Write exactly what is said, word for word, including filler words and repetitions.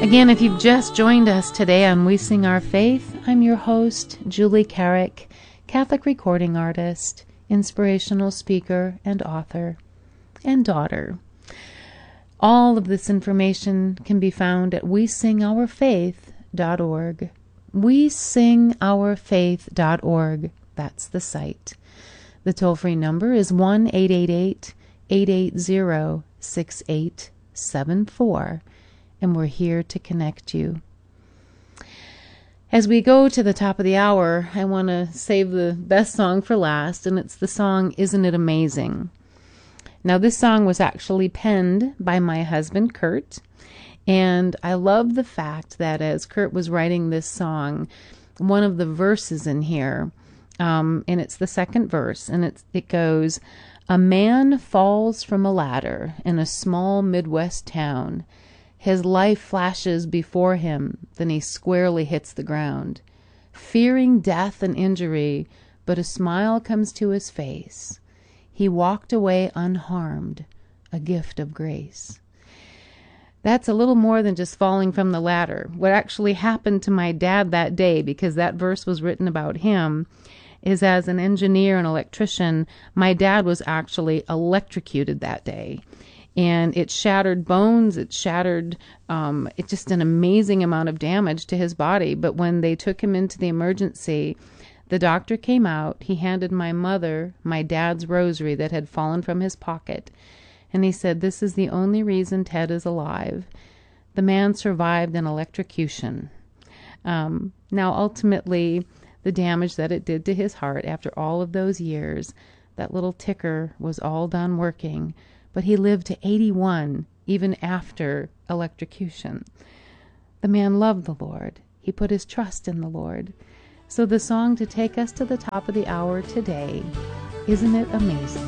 Again, if you've just joined us today on We Sing Our Faith, I'm your host, Julie Carrick, Catholic recording artist, inspirational speaker, and author, and daughter. All of this information can be found at we sing our faith dot org. we sing our faith dot org. That's the site. The toll-free number is one eight eight eight, eight eight zero, six eight seven four. And we're here to connect you. As we go to the top of the hour, I want to save the best song for last, and it's the song Isn't It Amazing? Now, this song was actually penned by my husband, Kurt, and I love the fact that as Kurt was writing this song, one of the verses in here, um, and it's the second verse, and it's, it goes, "A man falls from a ladder in a small Midwest town. His life flashes before him, then he squarely hits the ground, fearing death and injury, but a smile comes to his face. He walked away unharmed, a gift of grace." That's a little more than just falling from the ladder. What actually happened to my dad that day, because that verse was written about him, is as an engineer and electrician, my dad was actually electrocuted that day. And it shattered bones, it shattered, um, it's just an amazing amount of damage to his body. But when they took him into the emergency, the doctor came out, he handed my mother my dad's rosary that had fallen from his pocket. And he said, "This is the only reason Ted is alive." The man survived an electrocution. Um, now, ultimately, the damage that it did to his heart after all of those years, that little ticker was all done working. But he lived to eighty-one, even after electrocution. The man loved the Lord. He put his trust in the Lord. So the song to take us to the top of the hour today, Isn't It Amazing?